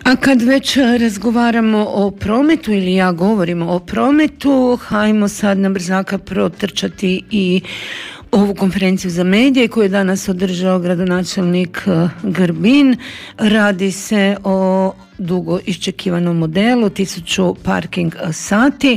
A kad već razgovaramo o prometu ili ja govorim o prometu, hajmo sad na brzaka protrčati i ovu konferenciju za medije koju je danas održao gradonačelnik Grbin. Radi se o dugo iščekivanom modelu 1000 parking sati.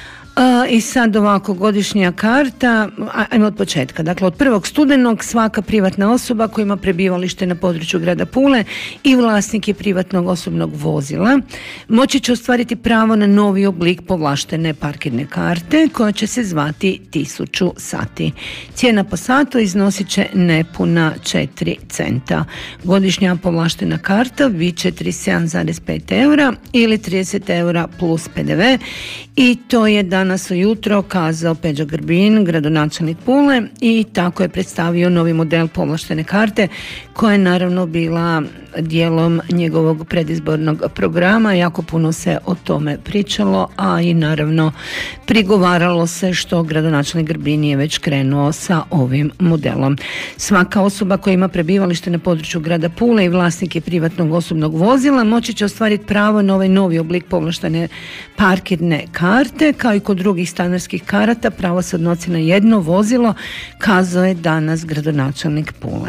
I sad ovako, godišnja karta, ajmo od početka. Dakle, od 1. studenog svaka privatna osoba koja ima prebivalište na području grada Pule i vlasnik je privatnog osobnog vozila moći će ostvariti pravo na novi oblik povlaštene parkirne karte koja će se zvati 1000 sati. Cijena po satu iznosit će nepuna 4 centa. Godišnja povlaštena karta bit će 37,5 eura ili 30 eura plus PDV i to je danas ujutro kazao Peđa Grbin, gradonačelnik Pule, i tako je predstavio novi model povlaštene karte koja je naravno bila dijelom njegovog predizbornog programa. Jako puno se o tome pričalo, a i naravno prigovaralo se što gradonačelnik Grbin je već krenuo sa ovim modelom. Svaka osoba koja ima prebivalište na području grada Pule i vlasnik je privatnog osobnog vozila moći će ostvariti pravo na ovaj novi oblik povlaštene parkirne karte. Kao i kod drugih stanarskih karata, pravo se odnosi na jedno vozilo, kazao je danas gradonačelnik Pule.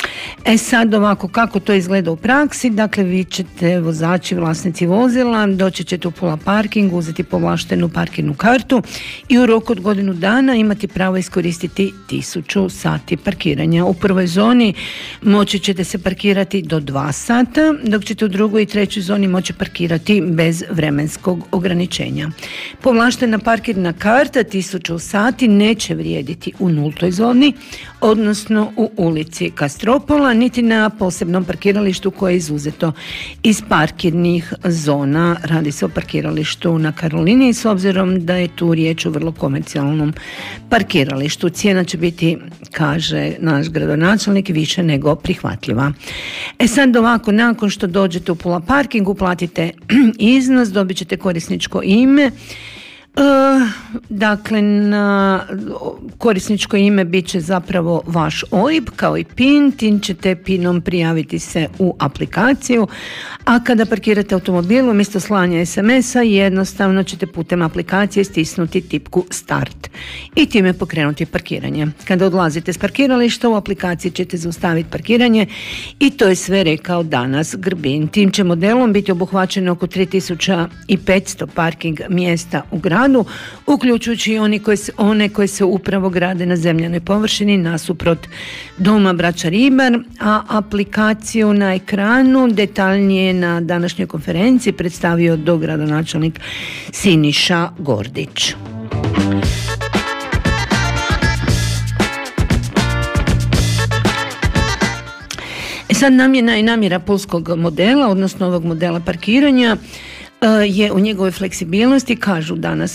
Sad ovako, kako to izgleda u praksi? Dakle, vi ćete, vozači, vlasnici vozila, doći ćete u Pula parking, uzeti povlaštenu parkirnu kartu i u roku od godinu dana imati pravo iskoristiti 1000 sati parkiranja. U prvoj zoni moći ćete se parkirati do 2 sata, dok ćete u drugoj i trećoj zoni moći parkirati bez vremenskog ograničenja. Povlaštena parkirna karta 1000 sati neće vrijediti u nultoj zoni, odnosno u ulici Kastropola, niti na posebnom parkiralištu koje je izuzeto iz parkirnih zona. Radi se o parkiralištu na Karolini, s obzirom da je tu riječ o vrlo komercijalnom parkiralištu. Cijena će biti, kaže naš gradonačelnik, više nego prihvatljiva. Sad ovako, nakon što dođete u Pula parking, uplatite iznos, dobit ćete korisničko ime. Dakle, na korisničko ime bit će zapravo vaš OIB kao i PIN. Tim ćete PIN-om prijaviti se u aplikaciju, a kada parkirate automobil, umjesto slanja SMS-a jednostavno ćete putem aplikacije stisnuti tipku Start i time pokrenuti parkiranje. Kada odlazite s parkirališta, u aplikaciji ćete zaustaviti parkiranje i to je sve rekao danas Grbin. Tim će modelom biti obuhvaćeno oko 3500 parking mjesta u gradu, uključujući i one koji se upravo grade na zemljanoj površini nasuprot doma Braća Ribar, a aplikaciju na ekranu detaljnije na današnjoj konferenciji predstavio dogradonačelnik Siniša Gordić. Sad namjena i namjera pulskog modela, odnosno ovog modela parkiranja, je u njegovoj fleksibilnosti, kažu danas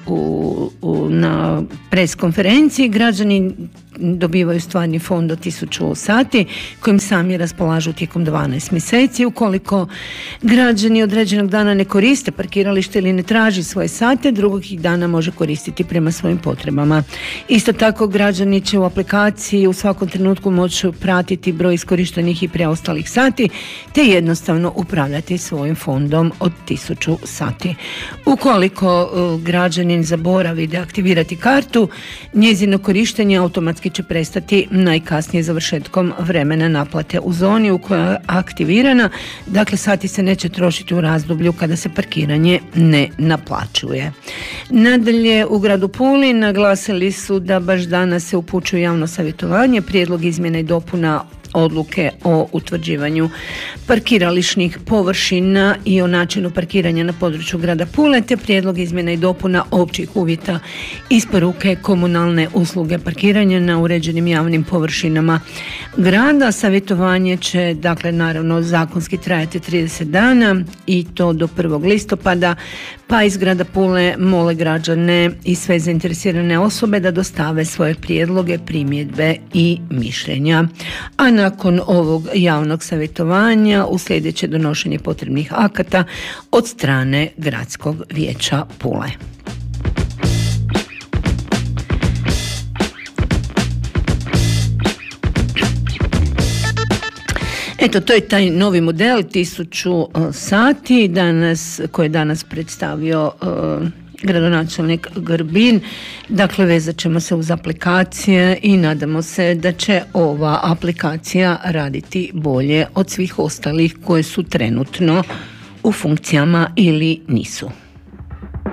na pres konferenciji. Građani dobivaju stvarni fond od 1000 sati kojim sami raspolažu tijekom 12 mjeseci. Ukoliko građani određenog dana ne koriste parkiralište ili ne traži svoje sate, drugog ih dana može koristiti prema svojim potrebama. Isto tako, građani će u aplikaciji u svakom trenutku moći pratiti broj iskorištenih i preostalih sati te jednostavno upravljati svojim fondom od 1000 sati. Ukoliko građanin zaboravi deaktivirati kartu, njezino korištenje automatski će prestati najkasnije završetkom vremena naplate u zoni u kojoj je aktivirana. Dakle, sati se neće trošiti u razdoblju kada se parkiranje ne naplaćuje. Nadalje, u gradu Puli naglasili su da baš danas se upućuje javno savjetovanje, prijedlog izmjena i dopuna odluke o utvrđivanju parkirališnih površina i o načinu parkiranja na području grada Pule, te prijedlog izmjena i dopuna općih uvjeta isporuke komunalne usluge parkiranja na uređenim javnim površinama grada. Savjetovanje će, dakle, naravno zakonski trajati 30 dana i to do 1. listopada, pa iz grada Pule mole građane i sve zainteresirane osobe da dostave svoje prijedloge, primjedbe i mišljenja. A nakon ovog javnog savjetovanja uslijedit će donošenje potrebnih akata od strane Gradskog vijeća Pule. Eto, to je taj novi model 1000 sati koji je danas predstavio gradonačelnik Grbin. Dakle, vezat ćemo se uz aplikacije i nadamo se da će ova aplikacija raditi bolje od svih ostalih koje su trenutno u funkcijama ili nisu.